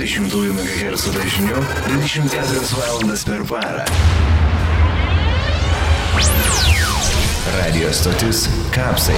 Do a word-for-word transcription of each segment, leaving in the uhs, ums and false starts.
dvidešimt megahercų dažniu dvidešimt keturias valandas per parą. Radio stotis Kapsai.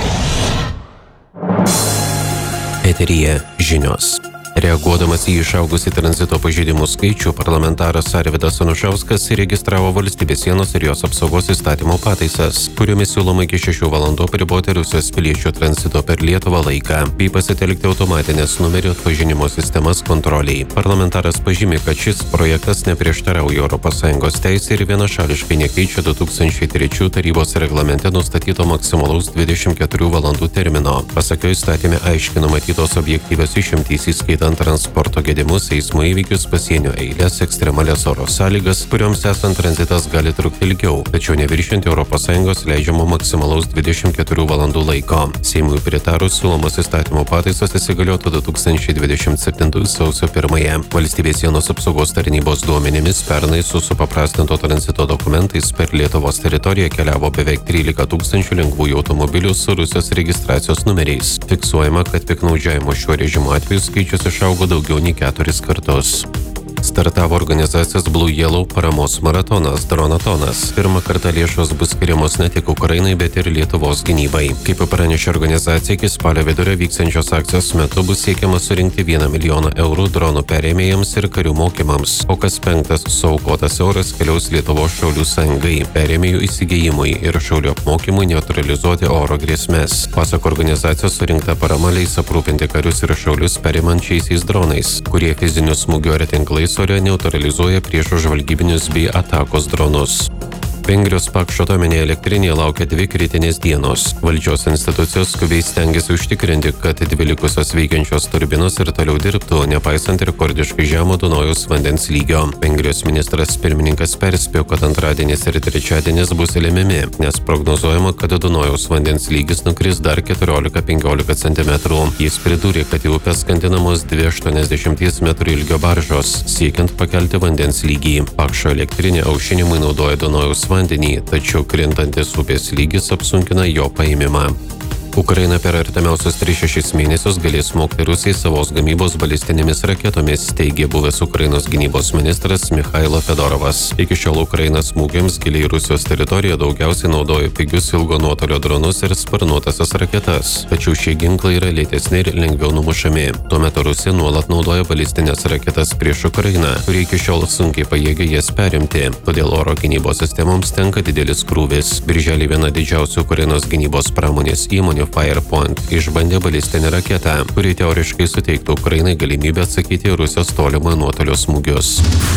Eteryje žinios. Reaguodamas į išaugusį tranzito pažeidimų skaičių, parlamentaras Arvydas Anušauskas įregistravo valstybės sienos ir jos apsaugos įstatymo pataisas, kuriomis siūloma iki šešių valandų apriboti Rusijos piliečių tranzito per Lietuvą laiką, bei pasitelkti automatinės numerių atpažinimo sistemas kontroliai. Parlamentaras pažymi, kad šis projektas neprieštarauja Europos Sąjungos teisei ir vienašališkai nekeičia du tūkstančiai trečių tarybos reglamente nustatyto maksimalaus dvidešimt keturių valandų termino. Pasak jo, įstatyme aiškiai numatytos objektyvios išimtys, įskaitant transporto gedimus, eismo įvykius, pasienio eilės, ekstremalias oro sąlygas, kurioms esant tranzitas gali trukti ilgiau, tačiau neviršinti Europos Sąjungos leidžiamo maksimalaus dvidešimt keturių valandų laiko. Seimui pritarus siūlomos įstatymo pataisos įsigaliotų du tūkstančiai dvidešimt septintųjų sausio pirmąją. Valstybės sienos apsaugos tarnybos duomenimis pernai su supaprastinto tranzito dokumentais per Lietuvos teritoriją keliavo beveik trylika tūkstančių lengvųjų automobilių su Rusijos registracijos numeriais. Fiksuojama, kad piktnaudžiavimo šiuo režimu atveju skaičius išaugo daugiau nei keturis kartus. Startavo organizacijos Blue Yellow paramos maratonas Dronatonas. Pirmą kartą lėšos bus skiriamos ne tik Ukrainai, bet ir Lietuvos gynybai. Kaip pranešė organizacija, iki spalio vidurio vyksiančios akcijos metu bus siekiama surinkti vieną milijoną eurų dronų perėmėjams ir karių mokymams, o kas penktas suaukotas euras keliaus Lietuvos šaulių sąjungai, perėmėjų įsigijimui ir šaulių apmokymui neutralizuoti oro grėsmės. Pasak organizacijos, surinkta parama leis aprūpinti karius ir šaulius perimančiaisiais dronais, kurie fizinių smūgių ar tinklais ore neutralizuoja priešo žvalgybinius bei atakos dronus. Vengrijos Pakšto atominėje elektrinėje laukia dvi kritinės dienos. Valdžios institucijos skubiai stengiasi užtikrinti, kad dvi likusios veikiančios turbinos ir toliau dirbtų, nepaisant rekordiškai žemo Dunojaus vandens lygio. Vengrijos ministras pirmininkas perspėjo, kad antradienis ir trečiadienis bus lemiami, nes prognozuojama, kad Dunojaus vandens lygis nukris dar keturiolika penkiolika centimetrų. Jis pridūrė, kad į upę skandinamos dvi aštuoniasdešimties metrų ilgio baržos, siekiant pakelti vandens lygį. Pakšto elektrinė aušinimui naudoja Dunojaus vandenį, tačiau krintantis upės lygis apsunkina jo paėmimą. Ukraina per artimiausius tris šešis mėnesius galės smogti Rusijai savos gamybos balistinėmis raketomis, teigė buvęs Ukrainos gynybos ministras Mikhailo Fedorovas. Iki šiol Ukraina smūgiams giliai Rusijos teritorijoje daugiausiai naudoja pigius ilgo nuotolio dronus ir sparnuotasias raketas, tačiau šie ginklai yra lėtesni ir lengviau numušami. Tuo metu Rusija nuolat naudoja balistinės raketas prieš Ukrainą, kurie iki šiol sunkiai pajėgia jas perimti, todėl oro gynybos sistemoms tenka didelis krūvis. Birželį viena didžiausių Ukrainos gynybos pramonės įmonių Firepoint išbandė balistinę raketą, kuri teoriškai suteiktų Ukrainai galimybę atsakyti Rusijos tolimo nuotolio smūgius.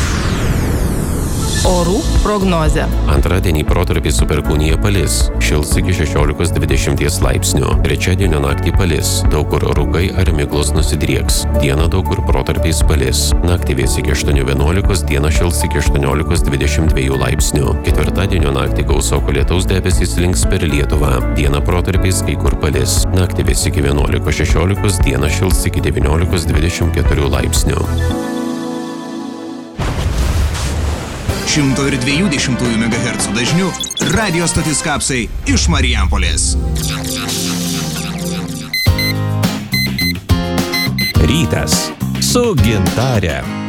Orų prognozė. Antradienį protarpiais su perkūnija palis, šils iki šešiolikos dvidešimt laipsnių. Trečiadienio naktį palis, daug kur rūkai ar miglos nusidrieks. Dieną daug kur protarpiais palis. Naktį vės iki aštuonių vienuolikos, dieną šils iki aštuoniolikos dvidešimt dviejų laipsnių. Ketvirtadienio naktį gausoko lietaus debesys slinks per Lietuvą. Dieną protarpiais kai kur palis. Naktį vės iki vienuolikos šešiolikos, dieną šils iki devyniolikos dvidešimt keturių laipsnių. šimto dviejų dešimtųjų megahercų dažniu radio stotis Kapsai iš Marijampolės. Rytas su Gintare.